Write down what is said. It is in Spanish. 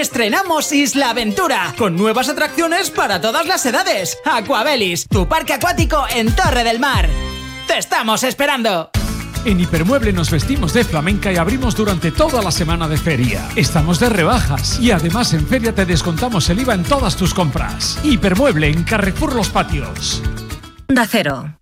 estrenamos Isla Aventura, con nuevas atracciones para todas las edades. Aquabelis, tu parque acuático en Torre del Mar. ¡Te estamos esperando! En Hipermueble nos vestimos de flamenca y abrimos durante toda la semana de feria. Estamos de rebajas y además en feria te descontamos el IVA en todas tus compras. Hipermueble en Carrefour Los Patios. Onda Cero.